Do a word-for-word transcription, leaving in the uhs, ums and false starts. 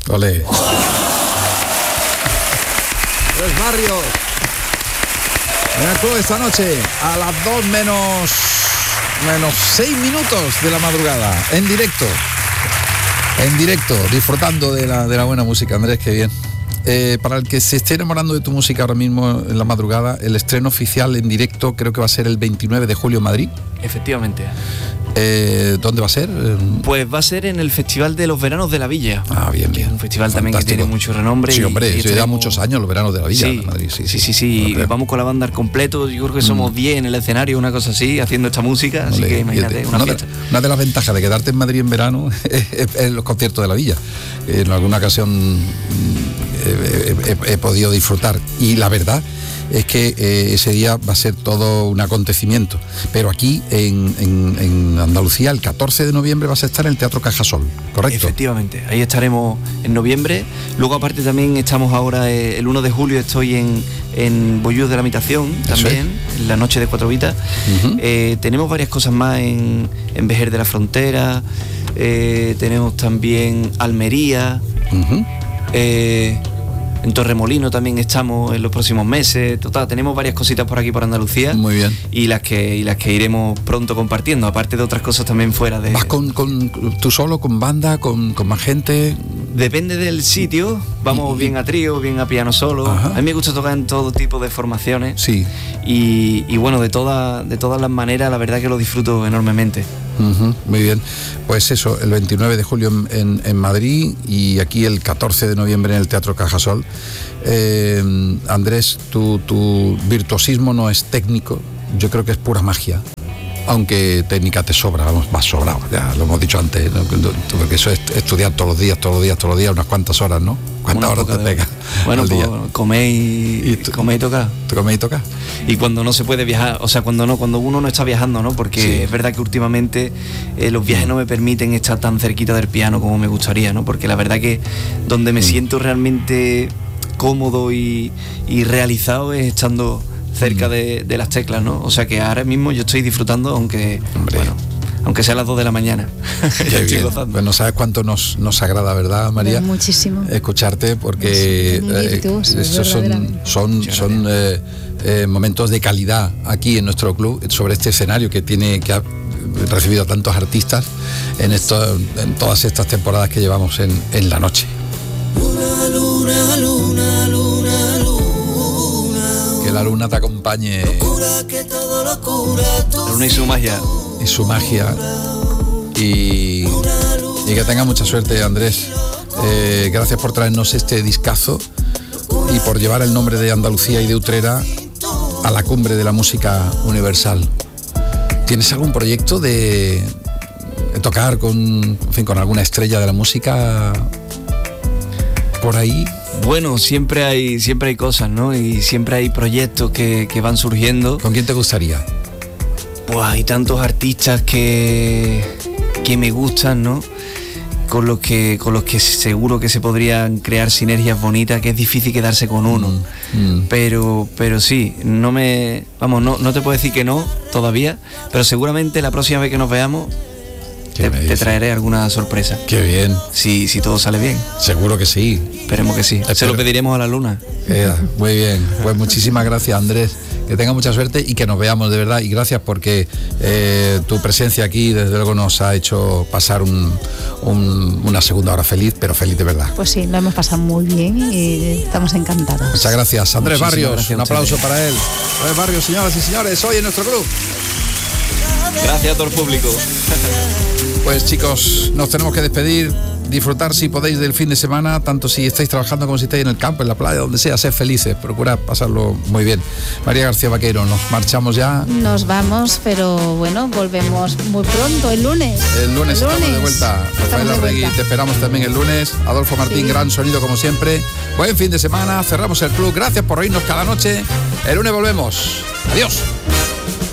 Olé. Tres Barrios. En el club esta noche a las dos menos menos seis minutos de la madrugada, en directo. En directo, disfrutando de la, de la buena música, Andrés, qué bien. Eh, para el que se esté enamorando de tu música ahora mismo en la madrugada, el estreno oficial en directo creo que va a ser el veintinueve de julio en Madrid. Efectivamente. Eh, ¿Dónde va a ser? Pues va a ser en el Festival de los Veranos de la Villa. Ah, bien, bien. Un festival Fantástico. También que tiene mucho renombre. Sí, hombre, y, y eso ya muchos años, los Veranos de la Villa sí, de Madrid. Sí, sí, sí. sí, sí. Vamos con la banda al completo. Yo creo que somos diez mm. en el escenario, una cosa así, haciendo esta música. Así Olé. que imagínate, una, una, fiesta. De, una de las ventajas de quedarte en Madrid en verano es, es, es los conciertos de la Villa. En alguna ocasión he, he, he podido disfrutar. Y la verdad es que eh, ese día va a ser todo un acontecimiento. Pero aquí en, en, en Andalucía el catorce de noviembre vas a estar en el Teatro Cajasol, ¿correcto? Efectivamente, ahí estaremos en noviembre. Luego aparte también estamos ahora, eh, el uno de julio estoy en, en Bollús de la Habitación, también, es. en la noche de Cuatro Vitas. Uh-huh. eh, tenemos varias cosas más en, en Vejer de la Frontera, eh, tenemos también Almería, uh-huh. eh, en Torremolino también estamos en los próximos meses. Total, tenemos varias cositas por aquí por Andalucía. Muy bien. Y las que y las que iremos pronto compartiendo, aparte de otras cosas también fuera de... ¿Vas con, con tú solo, con banda, con, con más gente? Depende del sitio. Vamos y, bien a trío, bien a piano solo. Ajá. A mí me gusta tocar en todo tipo de formaciones. Sí. Y, y bueno, de, toda, de todas las maneras, la verdad que lo disfruto enormemente. Uh-huh, muy bien, pues eso, el veintinueve de julio en, en, en Madrid y aquí el catorce de noviembre en el Teatro Cajasol. eh, Andrés, tu, tu virtuosismo no es técnico, yo creo que es pura magia, aunque técnica te sobra, vamos, vas sobrado, ya lo hemos dicho antes, ¿no? Porque eso es estudiar todos los días, todos los días, todos los días, unas cuantas horas, ¿no? ¿Cuántas horas te pegas? Bueno, al pues día? comer y, y tú, comer y tocar. ¿Te comes y tocas? Y cuando no se puede viajar, o sea, cuando no, cuando uno no está viajando, ¿no? Porque sí. es verdad que últimamente eh, los viajes no me permiten estar tan cerquita del piano como me gustaría, ¿no? Porque la verdad que donde me mm. siento realmente cómodo y, y realizado es estando cerca mm. de, de las teclas, ¿no? O sea que ahora mismo yo estoy disfrutando, aunque, Hombre. bueno, aunque sea a las dos de la mañana. Qué bien. Pues no sabes cuánto nos, nos agrada, ¿verdad, María? Pues muchísimo. Escucharte, porque sí, eh, estos son, son, son eh, eh, momentos de calidad aquí en nuestro club, sobre este escenario que tiene que ha recibido a tantos artistas en, esto, en todas estas temporadas que llevamos en, en la noche. Luna, luna, luna, luna, luna. Que la luna te acompañe. Locura, que todo locura, la luna y su magia. Y su magia. Y, y que tenga mucha suerte, Andrés. Eh, gracias por traernos este discazo y por llevar el nombre de Andalucía y de Utrera a la cumbre de la música universal. ¿Tienes algún proyecto de, de tocar con, en fin, con alguna estrella de la música por ahí? Bueno, siempre hay, siempre hay cosas, ¿no? Y siempre hay proyectos que, que van surgiendo. ¿Con quién te gustaría? Pues hay tantos artistas que, que me gustan, ¿no? Con los que, con los que seguro que se podrían crear sinergias bonitas, que es difícil quedarse con uno. Mm, mm. Pero, pero sí, no me, vamos, no, no te puedo decir que no todavía, pero seguramente la próxima vez que nos veamos te, te traeré alguna sorpresa. Qué bien. Si, si todo sale bien. Seguro que sí. Esperemos que sí. Espero. Se lo pediremos a la luna. Queda, muy bien. Pues muchísimas gracias, Andrés. Que tenga mucha suerte y que nos veamos de verdad. Y gracias porque eh, tu presencia aquí desde luego nos ha hecho pasar un, un, una segunda hora feliz, pero feliz de verdad. Pues sí, lo hemos pasado muy bien y estamos encantados. Muchas gracias. Andrés Muchísimas Barrios, gracias un aplauso para él. Andrés Barrios, señoras y señores, hoy en nuestro club. Gracias a todo el público. Pues chicos, nos tenemos que despedir. Disfrutar si podéis del fin de semana, tanto si estáis trabajando como si estáis en el campo, en la playa, donde sea, sed felices, procurad pasarlo muy bien. María García Vaquero, nos marchamos ya. Nos vamos, pero bueno, volvemos muy pronto, el lunes. El lunes, el lunes. estamos de vuelta. Rafael Arregui, te esperamos también el lunes. Adolfo Martín, sí. Gran sonido como siempre. Buen fin de semana, cerramos el club. Gracias por oírnos cada noche. El lunes volvemos. Adiós.